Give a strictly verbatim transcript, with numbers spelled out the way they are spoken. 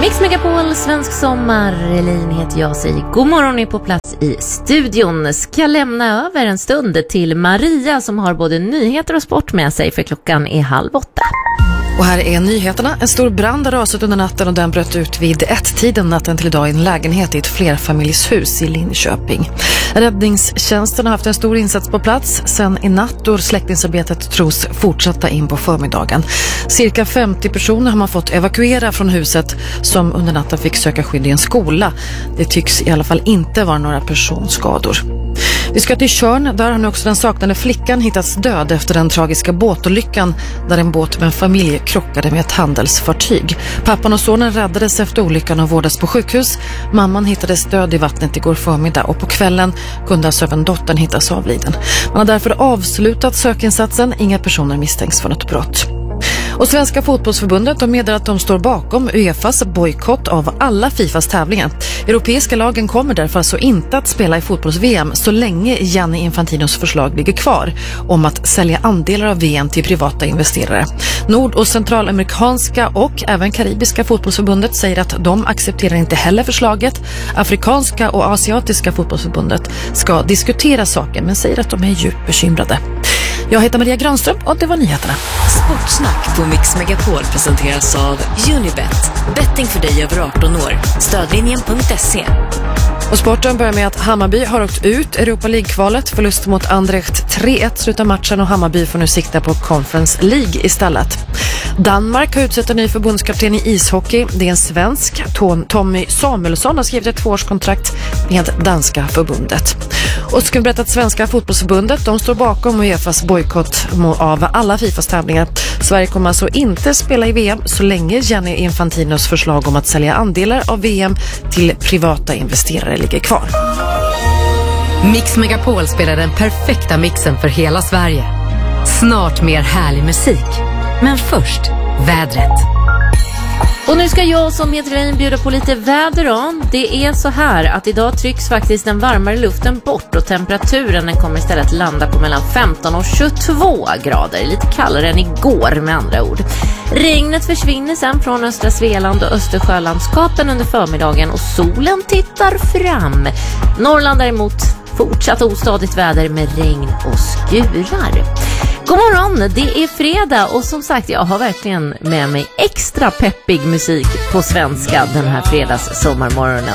Mix Megapol, svensk sommar. Elin heter jag, säger god morgon, är på plats i studion. Ska lämna över en stund till Maria som har både nyheter och sport med sig, för klockan är halv åtta. Och här är nyheterna. En stor brand har rasat under natten och den bröt ut vid ett-tiden natten till idag i en lägenhet i ett flerfamiljshus i Linköping. Räddningstjänsten har haft en stor insats på plats sen i natt och släckningsarbetet tros fortsätta in på förmiddagen. Cirka femtio personer har man fått evakuera från huset som under natten fick söka skydd i en skola. Det tycks i alla fall inte vara några personskador. Vi ska till Tjörn, där har nu också den saknade flickan hittats död efter den tragiska båtolyckan där en båt med en familj krockade med ett handelsfartyg. Pappan och sonen räddades efter olyckan och vårdas på sjukhus. Mamman hittades död i vattnet igår förmiddag och på kvällen kunde alltså även dottern hittas avliden. Man har därför avslutat sökinsatsen, inga personer misstänks för något brott. Och Svenska fotbollsförbundet har meddelat att de står bakom UEFAs bojkott av alla FIFAs tävlingar. Europeiska lagen kommer därför alltså inte att spela i fotbolls-V M så länge Gianni Infantinos förslag ligger kvar om att sälja andelar av V M till privata investerare. Nord- och centralamerikanska och även karibiska fotbollsförbundet säger att de accepterar inte heller förslaget. Afrikanska och asiatiska fotbollsförbundet ska diskutera saken men säger att de är djupt bekymrade. Jag heter Maria Granström och det var nyheterna. Sportsnack på Mix Megapol presenteras av Unibet. Betting för dig över arton år. Stödlinjen punkt se. Och sporten börjar med att Hammarby har åkt ut Europa League-kvalet. Förlust mot Anderlecht tre ett slutar matchen och Hammarby får nu sikta på Conference League istället. Danmark har utsett en ny förbundskapten i ishockey. Det är en svensk, Tommy Samuelsson, har skrivit ett tvåårskontrakt med danska förbundet. Och ska vi berätta att Svenska fotbollsförbundet, de står bakom UEFAs bojkott av alla FIFAs tävlingar. Sverige kommer alltså inte spela i V M så länge Gianni Infantinos förslag om att sälja andelar av V M till privata investerare ligger kvar. Mix Megapol spelar den perfekta mixen för hela Sverige. Snart mer härlig musik. Men först, vädret. Och nu ska jag som heter Elin bjuda på lite väder om. Det är så här att idag trycks faktiskt den varmare luften bort och temperaturen den kommer istället landa på mellan femton och tjugotvå grader. Lite kallare än igår med andra ord. Regnet försvinner sen från östra Svealand och Östersjölandskapen under förmiddagen och solen tittar fram. Norrland däremot fortsatt ostadigt väder med regn och skurar. God morgon, det är fredag och som sagt jag har verkligen med mig extra peppig musik på svenska den här fredags sommarmorgonen.